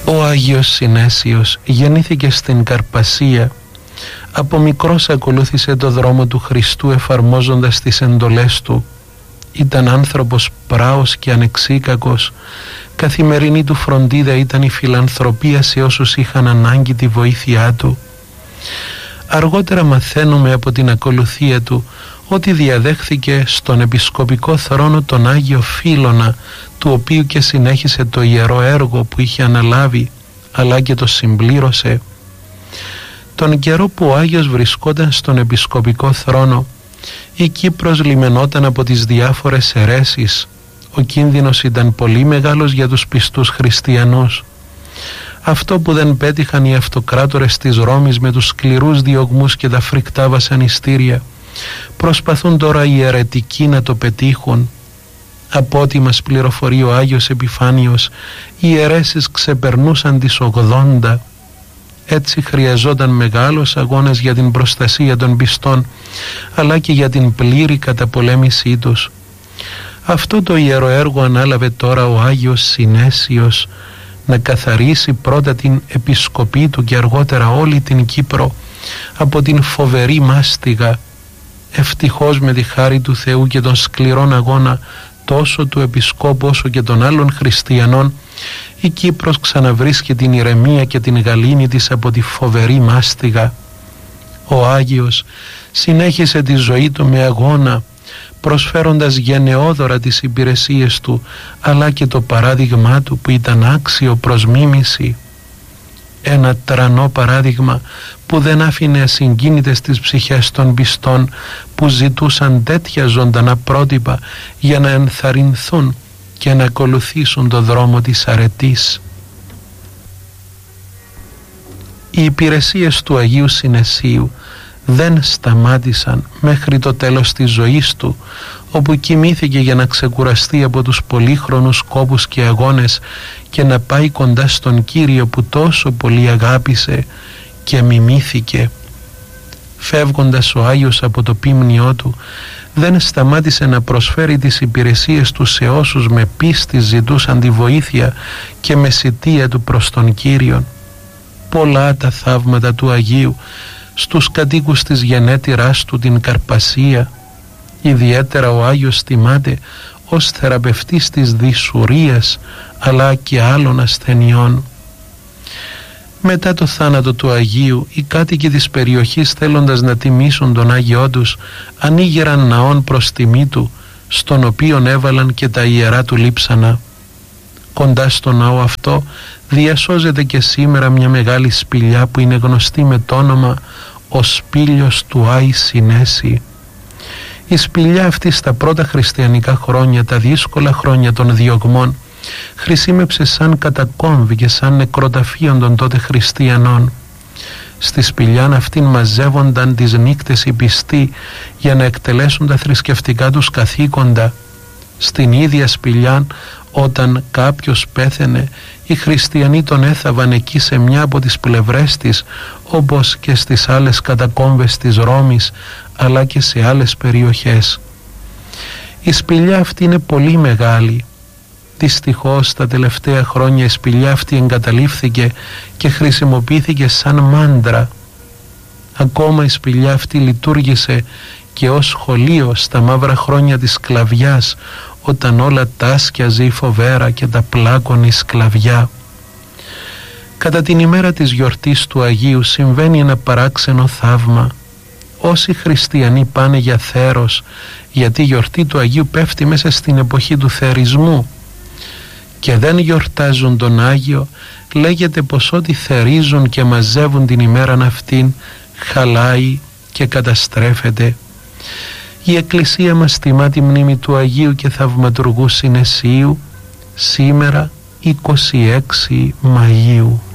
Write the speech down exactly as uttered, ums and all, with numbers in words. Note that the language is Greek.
Ο Άγιος Συνέσιος γεννήθηκε στην Καρπασία. Από μικρός ακολούθησε το δρόμο του Χριστού εφαρμόζοντας τις εντολές του. Ήταν άνθρωπος πράος και ανεξίκακος. Καθημερινή του φροντίδα ήταν η φιλανθρωπία σε όσους είχαν ανάγκη τη βοήθειά του. Αργότερα μαθαίνουμε από την ακολουθία του ότι διαδέχθηκε στον επισκοπικό θρόνο τον Άγιο Φίλωνα, του οποίου και συνέχισε το ιερό έργο που είχε αναλάβει, αλλά και το συμπλήρωσε. Τον καιρό που ο Άγιος βρισκόταν στον επισκοπικό θρόνο, η Κύπρος λιμενόταν από τις διάφορες αιρέσεις. Ο κίνδυνος ήταν πολύ μεγάλος για τους πιστούς χριστιανούς. Αυτό που δεν πέτυχαν οι αυτοκράτορες της Ρώμης με τους σκληρούς διωγμούς και τα φρικτά βασανιστήρια, προσπαθούν τώρα οι αιρετικοί να το πετύχουν. Από ό,τι μας πληροφορεί ο Άγιος Επιφάνιος, οι αιρέσεις ξεπερνούσαν τις ογδόντα. Έτσι χρειαζόταν μεγάλος αγώνας για την προστασία των πιστών, αλλά και για την πλήρη καταπολέμησή τους. Αυτό το ιερό έργο ανάλαβε τώρα ο Άγιος Συνέσιος, να καθαρίσει πρώτα την επισκοπή του και αργότερα όλη την Κύπρο από την φοβερή μάστιγα. Ευτυχώς με τη χάρη του Θεού και τον σκληρόν αγώνα τόσο του επισκόπου όσο και των άλλων χριστιανών, η Κύπρος ξαναβρίσκει την ηρεμία και την γαλήνη της από τη φοβερή μάστιγα. Ο Άγιος συνέχισε τη ζωή του με αγώνα, προσφέροντας γενναιόδωρα τις υπηρεσίες του, αλλά και το παράδειγμά του που ήταν άξιο προς μίμηση. Ένα τρανό παράδειγμα που δεν άφηνε ασυγκίνητες τις ψυχές των πιστών, που ζητούσαν τέτοια ζωντανά πρότυπα για να ενθαρρυνθούν και να ακολουθήσουν το δρόμο της αρετής. Οι υπηρεσίες του Αγίου Συνεσίου δεν σταμάτησαν μέχρι το τέλος της ζωής του, όπου κοιμήθηκε για να ξεκουραστεί από τους πολύχρονους κόπους και αγώνες και να πάει κοντά στον Κύριο που τόσο πολύ αγάπησε και μιμήθηκε. Φεύγοντας ο Άγιος από το ποίμνιό του, δεν σταμάτησε να προσφέρει τις υπηρεσίες του σε όσους με πίστη ζητούσαν τη βοήθεια και με σιτία του προς τον Κύριον. Πολλά τα θαύματα του Αγίου στους κατοίκους της γενέτειράς του την Καρπασία. Ιδιαίτερα ο Άγιος τιμάται ως θεραπευτής της δυσουρίας αλλά και άλλων ασθενειών. Μετά το θάνατο του Αγίου, οι κάτοικοι της περιοχής, θέλοντας να τιμήσουν τον Άγιό τους, ανοίγεραν ναόν προς τιμή του, στον οποίον έβαλαν και τα ιερά του λείψανα. Κοντά στο ναό αυτό διασώζεται και σήμερα μια μεγάλη σπηλιά που είναι γνωστή με το όνομα «Ο Σπήλιος του Άη Συνέση». Η σπηλιά αυτή στα πρώτα χριστιανικά χρόνια, τα δύσκολα χρόνια των διωγμών, χρησιμεύσε σαν κατακόμβη και σαν νεκροταφείο των τότε χριστιανών. Στη σπηλιάν αυτήν μαζεύονταν τις νύκτες οι πιστοί για να εκτελέσουν τα θρησκευτικά τους καθήκοντα. Στην ίδια σπηλιάν, όταν κάποιος πέθαινε, οι χριστιανοί τον έθαβαν εκεί σε μια από τις πλευρές της, όπως και στις άλλες κατακόμβες της Ρώμης, αλλά και σε άλλες περιοχές. Η σπηλιά αυτή είναι πολύ μεγάλη. Δυστυχώς τα τελευταία χρόνια η σπηλιά αυτή εγκαταλείφθηκε και χρησιμοποιήθηκε σαν μάντρα. Ακόμα η σπηλιά αυτή λειτουργήσε και ως σχολείο στα μαύρα χρόνια της σκλαβιάς, όταν όλα τάσκιαζε η φοβέρα και τα πλάκωνε η σκλαβιά. Κατά την ημέρα της γιορτής του Αγίου συμβαίνει ένα παράξενο θαύμα. Όσοι χριστιανοί πάνε για θέρος, γιατί η γιορτή του Αγίου πέφτει μέσα στην εποχή του θερισμού, και δεν γιορτάζουν τον Άγιο, λέγεται πως ό,τι θερίζουν και μαζεύουν την ημέραν αυτήν χαλάει και καταστρέφεται. Η Εκκλησία μας τιμά τη μνήμη του Αγίου και Θαυματουργού Συνεσίου σήμερα είκοσι έξι Μαΐου.